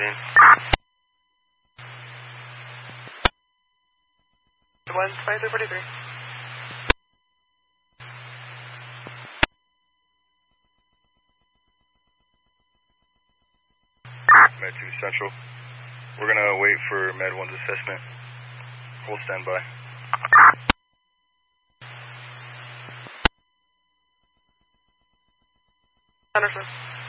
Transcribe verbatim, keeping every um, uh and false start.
scene. one five three forty-three. Med two Central. We're going to wait for Med one's assessment. Hold standby. Anderson.